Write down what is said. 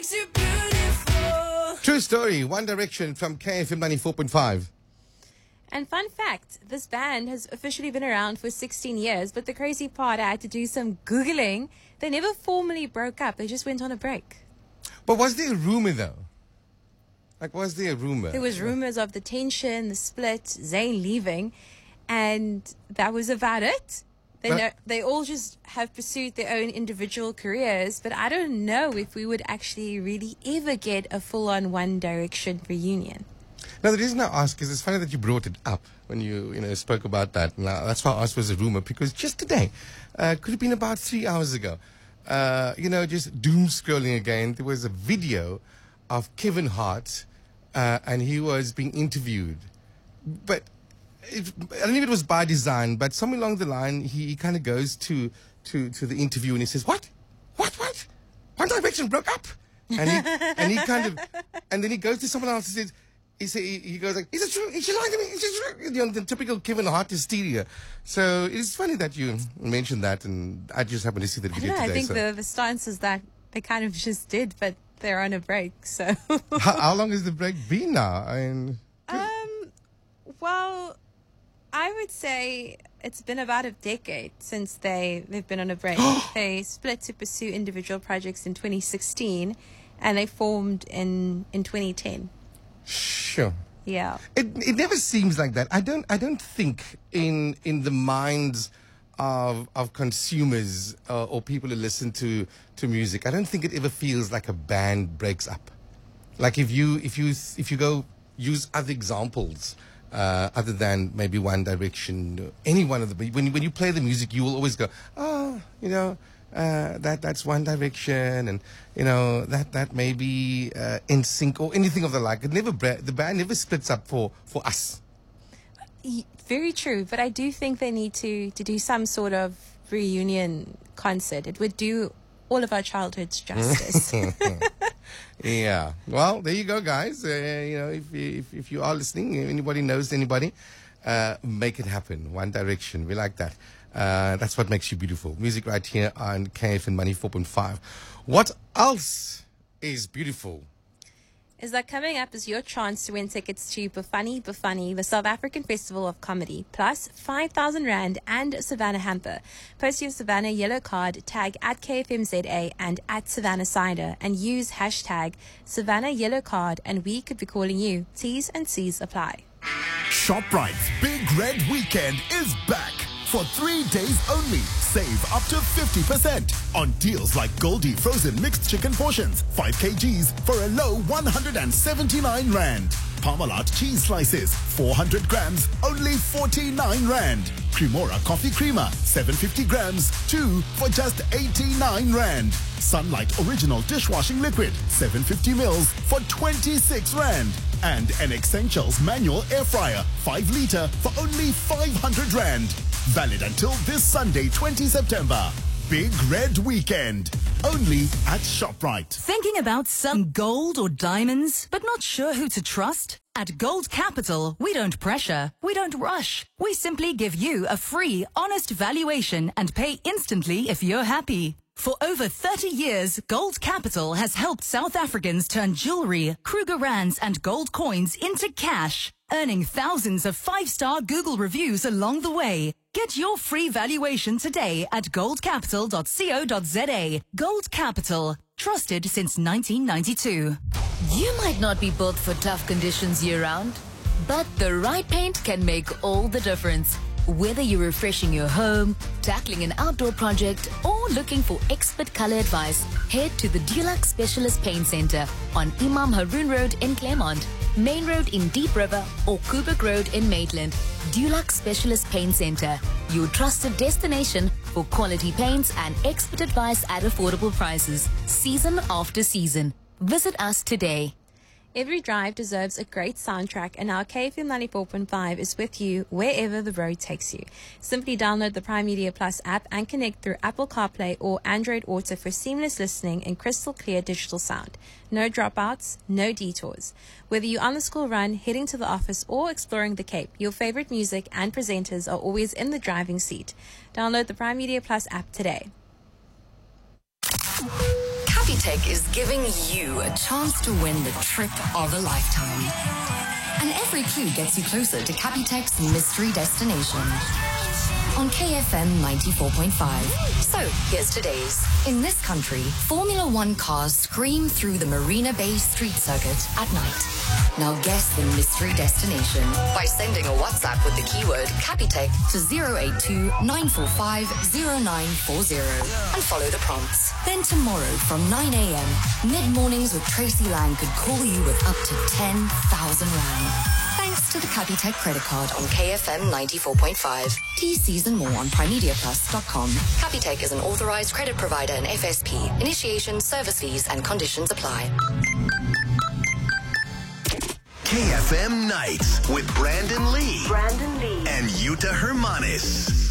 makes you beautiful. True story. One Direction from KFM 94.5. And fun fact, this band has officially been around for 16 years, but the crazy part, I had to do some Googling. They never formally broke up. They just went on a break. But was there a rumor, though? Like, was there a rumor? There was rumors of the tension, the split, Zayn leaving, and that was about it. They all just have pursued their own individual careers, but I don't know if we would actually really ever get a full-on One Direction reunion. Now, the reason I ask is it's funny that you brought it up when you spoke about that. Now, that's why I asked was a rumor, because just today, could have been about 3 hours ago, just doom scrolling again, there was a video of Kevin Hart, and he was being interviewed. But I don't know if it was by design, but somewhere along the line, he kind of goes to the interview and he says, What? One Direction broke up? And then he goes to someone else and says, he goes like, is it true? Is she lying to me? Is it true? The typical Kevin Hart hysteria. So it's funny that you mentioned that, and I just happened to see that video today. I think the stance is that they kind of just did, but they're on a break. So how long has the break been now? Well, I would say it's been about a decade since they've been on a break. They split to pursue individual projects in 2016, and they formed in 2010. Sure. Yeah. It never seems like that. I don't think in the minds of consumers or people who listen to music, I don't think it ever feels like a band breaks up. Like if you go use other examples other than maybe One Direction, any one of the, when you play the music, you will always go, that's One Direction, and that may be NSYNC or anything of the like. The band never splits up for us. Very true, but I do think they need to do some sort of reunion concert. It would do all of our childhoods justice. Yeah. Well, there you go, guys. If you are listening, anybody knows anybody, make it happen. One Direction. We like that. That's what makes you beautiful. Music right here on KFM 94.5. What else is beautiful? Is that coming up is your chance to win tickets to Bafani Bafani, the South African Festival of Comedy, plus 5,000 Rand and Savannah Hamper. Post your Savannah yellow card, tag at KFMZA and at Savannah Cider, and use hashtag Savannah yellow card, and we could be calling you. T's and C's apply. ShopRite's Big Red Weekend is back. For 3 days only, save up to 50% on deals like Goldie frozen mixed chicken portions, 5 kgs for a low 179 Rand. Parmalat cheese slices, 400 grams, only 49 Rand. Cremora coffee creamer, 750 grams, 2 for just 89 Rand. Sunlight original dishwashing liquid, 750 mils for 26 Rand. And an Essentials manual air fryer, 5 litre for only 500 Rand. Valid until this Sunday, 20 September. Big Red Weekend. Only at ShopRite. Thinking about some gold or diamonds, but not sure who to trust? At Gold Capital, we don't pressure, we don't rush. We simply give you a free, honest valuation and pay instantly if you're happy. For over 30 years, Gold Capital has helped South Africans turn jewelry, Kruger Rands and gold coins into cash, earning thousands of 5-star Google reviews along the way. Get your free valuation today at goldcapital.co.za. Gold Capital, trusted since 1992. You might not be built for tough conditions year-round, but the right paint can make all the difference. Whether you're refreshing your home, tackling an outdoor project, or looking for expert color advice, head to the Dulux Specialist Paint Center on Imam Haroon Road in Claremont, Main Road in Deep River, or Kubrick Road in Maitland. Dulux Specialist Paint Center, your trusted destination for quality paints and expert advice at affordable prices, season after season. Visit us today. Every drive deserves a great soundtrack, and our KFM 94.5 is with you wherever the road takes you. Simply download the Prime Media Plus app and connect through Apple CarPlay or Android Auto for seamless listening and crystal clear digital sound. No dropouts, no detours. Whether you're on the school run, heading to the office, or exploring the Cape, your favorite music and presenters are always in the driving seat. Download the Prime Media Plus app today. Capitec is giving you a chance to win the trip of a lifetime. And every clue gets you closer to Capitec's mystery destination. On KFM 94.5. So, here's today's. In this country, Formula One cars scream through the Marina Bay Street Circuit at night. Now guess the mystery destination by sending a WhatsApp with the keyword Capitec to 082-945-0940 and follow the prompts. Then tomorrow from 9 a.m., Mid-Mornings with Tracy Lang could call you with up to 10,000 Rand. Thanks to the Capitec credit card on KFM 94.5. T-Season more on primediaplus.com. Capitec is an authorized credit provider and FSP. Initiation, service fees and conditions apply. KFM Nights with Brandon Lee and Yuta Hermanis.